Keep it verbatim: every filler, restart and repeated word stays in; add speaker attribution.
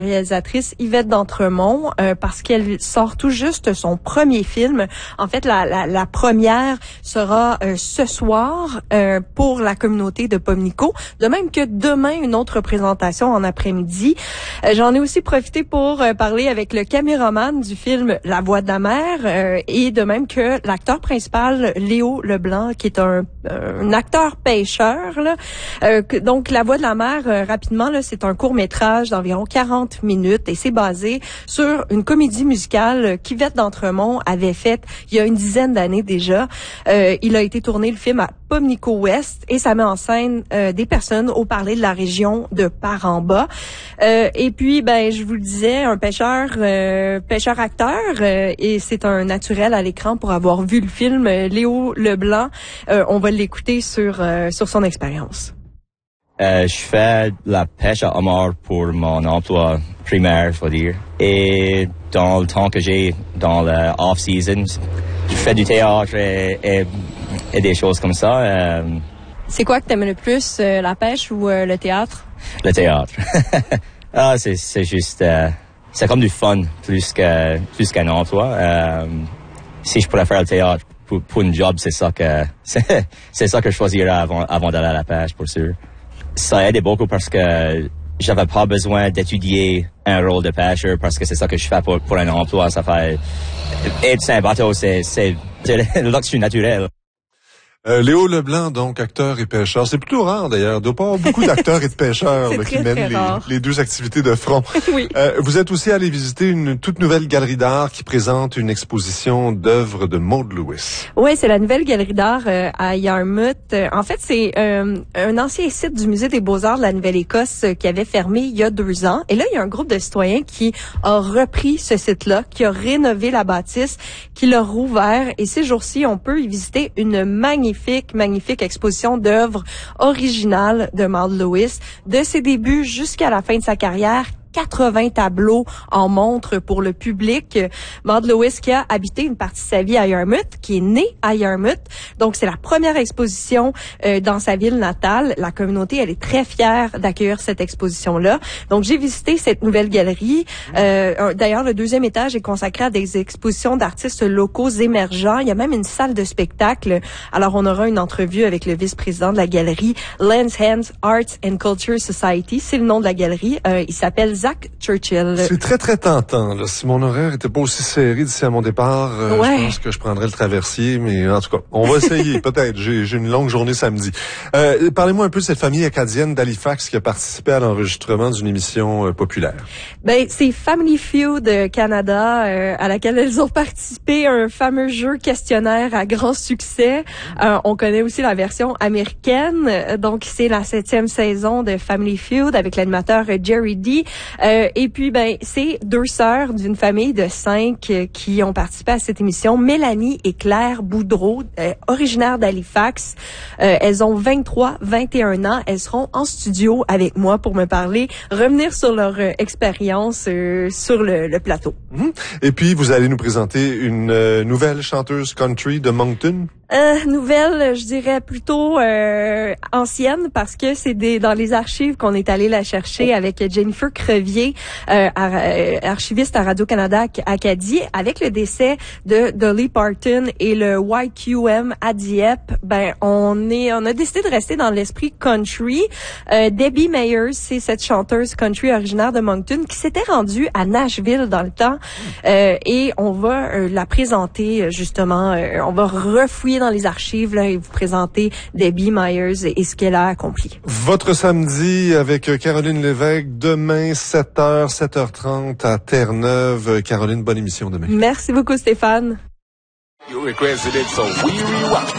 Speaker 1: Réalisatrice Yvette d'Entremont euh, parce qu'elle sort tout juste son premier film. En fait, la, la, la première sera euh, ce soir euh, pour la communauté de Pomnico, de même que demain une autre présentation en après-midi. Euh, j'en ai aussi profité pour euh, parler avec le caméraman du film La Voix de la mer euh, et de même que l'acteur principal Léo Leblanc, qui est un, un acteur pêcheur. Là. Euh, que, donc La Voix de la mer, euh, rapidement, là, c'est un court-métrage d'environ quarante minutes et c'est basé sur une comédie musicale qu'Yvette d'Entremont avait faite il y a une dizaine d'années déjà. Euh, il a été tourné le film à Pomnico Ouest et ça met en scène euh, des personnes au parler de la région de Par-en-Bas. Euh, et puis, ben, je vous le disais, un pêcheur, euh, pêcheur-acteur euh, et c'est un naturel à l'écran pour avoir vu le film. Léo Leblanc, euh, on va l'écouter sur euh, sur son expérience.
Speaker 2: Euh, je fais la pêche à homard pour mon emploi primaire, faut dire. Et dans le temps que j'ai dans le off-season, je fais du théâtre et, et, et des choses comme ça. Euh,
Speaker 1: c'est quoi que t'aimes le plus, euh, la pêche ou euh, le théâtre?
Speaker 2: Le théâtre. ah, c'est, c'est juste, euh, c'est comme du fun plus que plus qu'un emploi. Euh, si je pourrais faire le théâtre pour, pour une job, c'est ça que c'est, c'est ça que je choisirais avant avant d'aller à la pêche, pour sûr. Ça aide beaucoup parce que j'avais pas besoin d'étudier un rôle de pêcheur parce que c'est ça que je fais pour, pour un emploi. Ça fait être sur un bateau, c'est c'est, c'est le luxe naturel.
Speaker 3: Euh, Léo Leblanc, donc acteur et pêcheur. C'est plutôt rare d'ailleurs. Il doit pas avoir beaucoup d'acteurs et de pêcheurs là,
Speaker 1: très,
Speaker 3: qui mènent les, les deux activités de front.
Speaker 1: Oui.
Speaker 3: Euh, vous êtes aussi allé visiter une toute nouvelle galerie d'art qui présente une exposition d'œuvres de Maud Lewis.
Speaker 1: Oui, c'est la nouvelle galerie d'art euh, à Yarmouth. Euh, en fait, c'est euh, un ancien site du Musée des Beaux-Arts de la Nouvelle-Écosse euh, qui avait fermé il y a deux ans. Et là, il y a un groupe de citoyens qui a repris ce site-là, qui a rénové la bâtisse, qui l'a rouvert. Et ces jours-ci, on peut y visiter une magnifique Magnifique, magnifique exposition d'œuvres originales de Maud Lewis, de ses débuts jusqu'à la fin de sa carrière. quatre-vingts tableaux en montrent pour le public. Maud Lewis qui a habité une partie de sa vie à Yarmouth, qui est née à Yarmouth. Donc, c'est la première exposition euh, dans sa ville natale. La communauté, elle est très fière d'accueillir cette exposition-là. Donc, j'ai visité cette nouvelle galerie. Euh, d'ailleurs, le deuxième étage est consacré à des expositions d'artistes locaux émergents. Il y a même une salle de spectacle. Alors, on aura une entrevue avec le vice-président de la galerie, Lance Hands Arts and Culture Society. C'est le nom de la galerie. Euh, il s'appelle Zach Churchill.
Speaker 3: C'est très, très tentant. Là. Si mon horaire était pas aussi serré d'ici à mon départ, euh,
Speaker 1: ouais.
Speaker 3: je pense que je prendrais le traversier, mais en tout cas, on va essayer, peut-être. J'ai, j'ai une longue journée samedi. Euh, parlez-moi un peu de cette famille acadienne d'Halifax qui a participé à l'enregistrement d'une émission euh, populaire.
Speaker 1: Ben, c'est Family Feud Canada, euh, à laquelle elles ont participé, un fameux jeu questionnaire à grand succès. Euh, on connaît aussi la version américaine. Donc, c'est la septième saison de Family Feud avec l'animateur Jerry D. Euh, et puis, ben, c'est deux sœurs d'une famille de cinq euh, qui ont participé à cette émission. Mélanie et Claire Boudreau, euh, originaires d'Halifax. Euh, elles ont vingt-trois, vingt et un ans. Elles seront en studio avec moi pour me parler, revenir sur leur euh, expérience euh, sur le, le plateau.
Speaker 3: Mmh. Et puis, vous allez nous présenter une euh, nouvelle chanteuse country de Moncton.
Speaker 1: Euh, nouvelle, je dirais plutôt euh, ancienne parce que c'est des dans les archives qu'on est allé la chercher avec Jennifer Crevier, euh, ar, euh, archiviste à Radio-Canada Acadie. Avec le décès de Dolly Parton et le Y Q M à Dieppe, ben on est on a décidé de rester dans l'esprit country. Euh, Debbie Myers, c'est cette chanteuse country originaire de Moncton qui s'était rendue à Nashville dans le temps euh, et on va euh, la présenter justement. Euh, on va refouiller dans les archives là, et vous présenter Debbie Myers et, et ce qu'elle a accompli.
Speaker 3: Votre samedi avec Caroline Lévesque, demain sept heures, sept heures trente à Terre-Neuve. Caroline, bonne émission demain.
Speaker 1: Merci beaucoup Stéphane.
Speaker 4: You requested it, so we rewind.